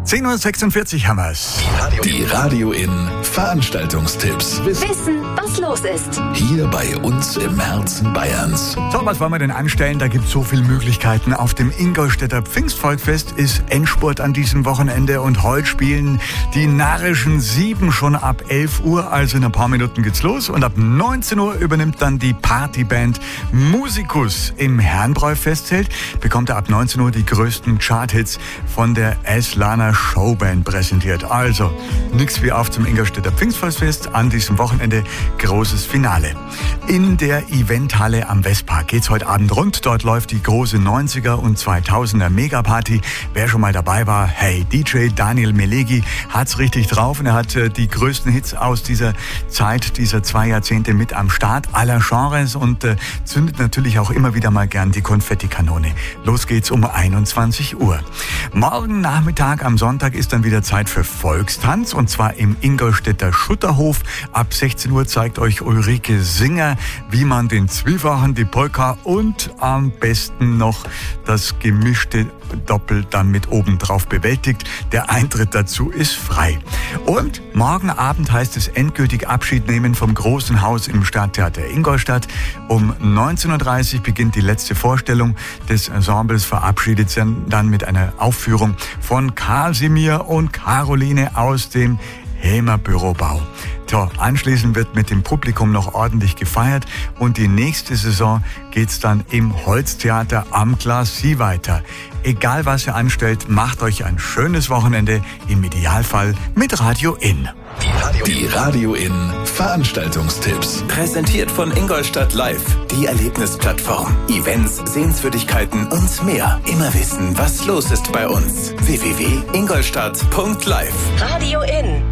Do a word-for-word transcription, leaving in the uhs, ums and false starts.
zehn Uhr sechsundvierzig haben wir's. Die Radio In Veranstaltungstipps. Wissen, was los ist. Hier bei uns im Herzen Bayerns. So, was wollen wir denn anstellen? Da gibt's so viele Möglichkeiten. Auf dem Ingolstädter Pfingstvolksfest ist Endspurt an diesem Wochenende und heute spielen die Narrischen Sieben schon ab elf Uhr, also in ein paar Minuten geht's los. Und ab neunzehn Uhr übernimmt dann die Partyband Musikus im Herrenbräu-Festzelt. Bekommt er ab neunzehn Uhr die größten Charthits von der Eslaner Showband präsentiert. Also, nix wie auf zum Ingolstädter Pfingstvolksfest. An diesem Wochenende großes Finale. In der Eventhalle am Westpark geht's heute Abend rund. Dort läuft die große neunziger und zweitausender Megaparty. Wer schon mal dabei war, hey, D J Daniel Melegi hat's richtig drauf und er hat äh, die größten Hits aus dieser Zeit, dieser zwei Jahrzehnte mit am Start aller Genres und äh, zündet natürlich auch immer wieder mal gern die Konfettikanone. Los geht's um einundzwanzig Uhr. Morgen Nachmittag am Sonntag ist dann wieder Zeit für Volkstanz und zwar im Ingolstädter Schutterhof. Ab sechzehn Uhr zeigt euch Ulrike Singer, wie man den Zwiefachen, die Polka und am besten noch das gemischte Doppel dann mit oben drauf bewältigt. Der Eintritt dazu ist frei. Und morgen Abend heißt es endgültig Abschied nehmen vom großen Haus im Stadttheater Ingolstadt. Um neunzehn Uhr dreißig beginnt die letzte Vorstellung des Ensembles, verabschiedet sich dann mit einer Aufführung von Kasimir und Caroline aus dem Hämer Bürobau. So, anschließend wird mit dem Publikum noch ordentlich gefeiert und die nächste Saison geht's dann im Holztheater am Glacis weiter. Egal was ihr anstellt, macht euch ein schönes Wochenende, im Idealfall mit Radio In. Die Radio In Veranstaltungstipps. Präsentiert von Ingolstadt Live, die Erlebnisplattform. Events, Sehenswürdigkeiten und mehr. Immer wissen, was los ist bei uns. w w w punkt ingolstadt punkt live. Radio In.